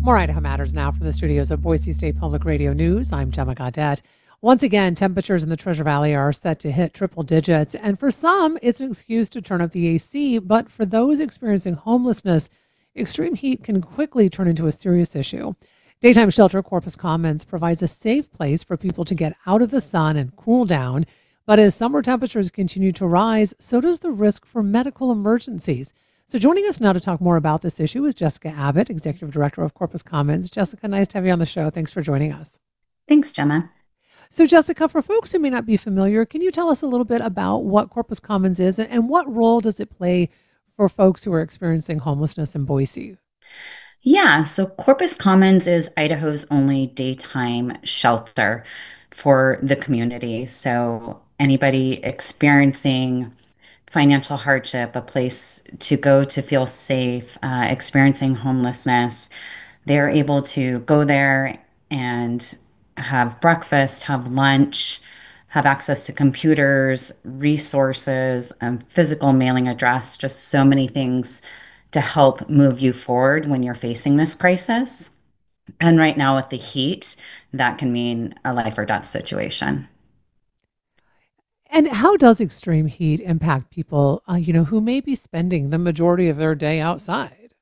More Idaho Matters now from the studios of Boise State Public Radio News. I'm Gemma Gaudette. Once again, temperatures in the Treasure Valley are set to hit triple digits, and for some, it's an excuse to turn up the AC. But for those experiencing homelessness, extreme heat can quickly turn into a serious issue. Daytime Shelter Corpus Commons provides a safe place for people to get out of the sun and cool down. But as summer temperatures continue to rise, so does the risk for medical emergencies. So joining us now to talk more about this issue is Jessica Abbott, Executive Director of Corpus Commons. Jessica, nice to have you on the show. Thanks for joining us. Thanks, Gemma. So Jessica, for folks who may not be familiar, can you tell us a little bit about what Corpus Commons is and what role does it play for folks who are experiencing homelessness in Boise? Yeah, so Corpus Commons is Idaho's only daytime shelter for the community. So anybody experiencing financial hardship, a place to go to feel safe, experiencing homelessness, they're able to go there and have breakfast, have lunch, have access to computers, resources, physical mailing address, just so many things to help move you forward when you're facing this crisis. And right now, with the heat, that can mean a life or death situation. And how does extreme heat impact people, who may be spending the majority of their day outside?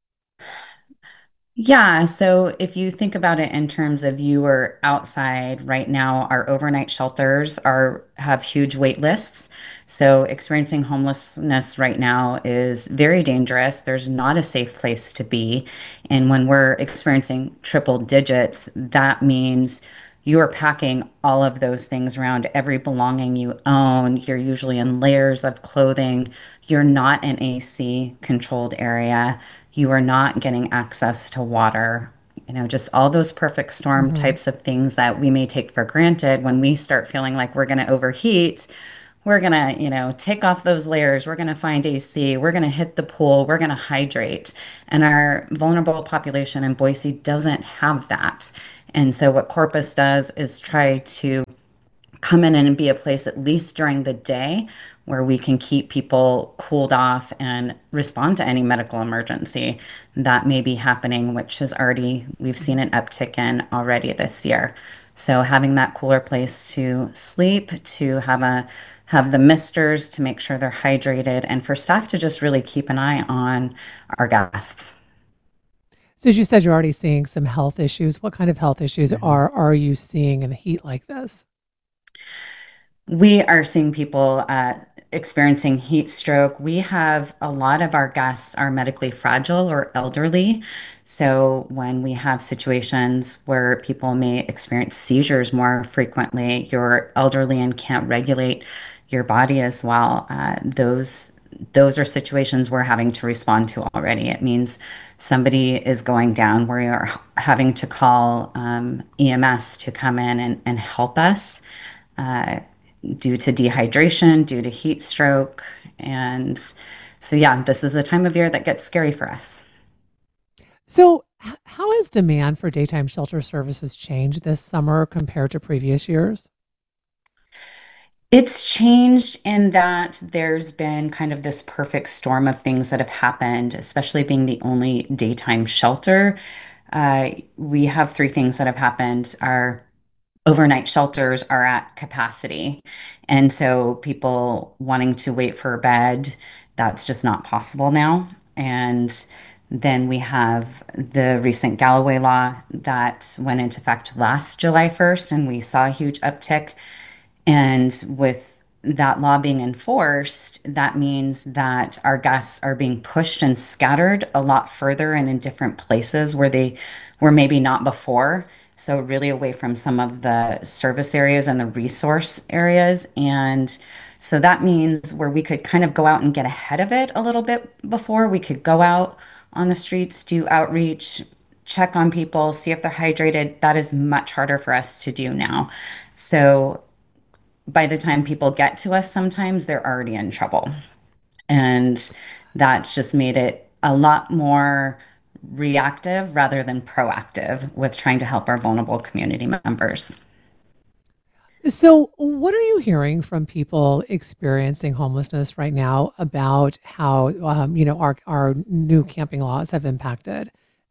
Yeah, so if you think about it in terms of you are outside right now, our overnight shelters are have huge wait lists. So experiencing homelessness right now is very dangerous. There's not a safe place to be. And when we're experiencing triple digits, that means you are packing all of those things around every belonging you own. You're usually in layers of clothing. You're not in AC controlled area. You are not getting access to water. Just all those perfect storm Mhm. types of things that we may take for granted when we start feeling like we're going to overheat. We're going to, take off those layers. We're going to find AC. We're going to hit the pool. We're going to hydrate. And our vulnerable population in Boise doesn't have that. And so what Corpus does is try to come in and be a place, at least during the day, where we can keep people cooled off and respond to any medical emergency that may be happening, which is already, we've seen an uptick in already this year. So having that cooler place to sleep, to have the misters to make sure they're hydrated, and for staff to just really keep an eye on our guests. So as you said, you're already seeing some health issues. What kind of health issues are you seeing in a heat like this? We are seeing people experiencing heat stroke. We have a lot of our guests are medically fragile or elderly. So when we have situations where people may experience seizures more frequently, you're elderly and can't regulate your body as well. Those are situations we're having to respond to already. It means somebody is going down. We are having to call EMS to come in and help us. Uh, Due to dehydration, due to heat stroke. And so, yeah, this is a time of year that gets scary for us. So how has demand for daytime shelter services changed this summer compared to previous years? It's changed in that there's been kind of this perfect storm of things that have happened, especially being the only daytime shelter. We have three things that have happened. Our overnight shelters are at capacity. And so people wanting to wait for a bed, that's just not possible now. And then we have the recent Galloway law that went into effect last July 1st, and we saw a huge uptick. And with that law being enforced, that means that our guests are being pushed and scattered a lot further and in different places where they were maybe not before. So, really away from some of the service areas and the resource areas. And so that means where we could kind of go out and get ahead of it a little bit before, we could go out on the streets, do outreach, check on people, see if they're hydrated. That is much harder for us to do now. So, by the time people get to us, sometimes they're already in trouble. And that's just made it a lot more reactive rather than proactive with trying to help our vulnerable community members. So, what are you hearing from people experiencing homelessness right now about how our new camping laws have impacted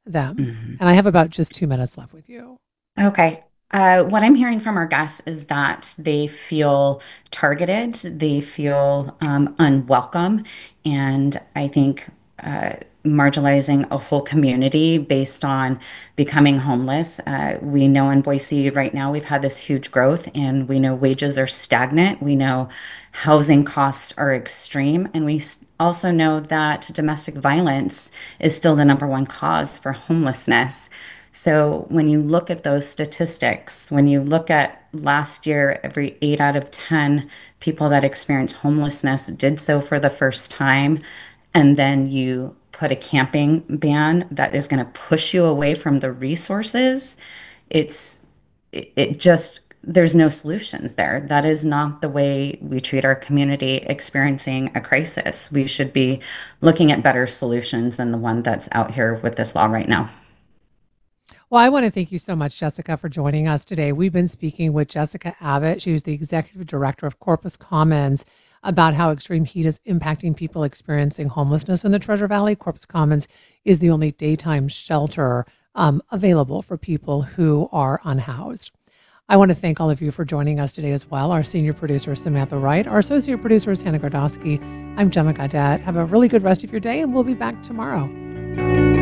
them. Mhm. And I have about just 2 minutes left with you. Okay. What I'm hearing from our guests is that they feel targeted, they feel unwelcome, and I think marginalizing a whole community based on becoming homeless. We know in Boise right now we've had this huge growth, and we know wages are stagnant. We know housing costs are extreme, and also know that domestic violence is still the number one cause for homelessness. So when you look at those statistics, when you look at last year, every 8 out of 10 people that experienced homelessness did so for the first time, and then you put a camping ban that is going to push you away from the resources, it's it just there's no solutions there. That is not the way we treat our community experiencing a crisis. We should be looking at better solutions than the one that's out here with this law right now. Well, I want to thank you so much, Jessica, for joining us today. We've been speaking with Jessica Abbott. She was the executive director of Corpus Commons about how extreme heat is impacting people experiencing homelessness in the Treasure Valley. Corpus Commons is the only daytime shelter available for people who are unhoused. I want to thank all of you for joining us today as well. Our senior producer, Samantha Wright. Our associate producer is Hannah Gardowski. I'm Gemma Gadet. Have a really good rest of your day, and we'll be back tomorrow.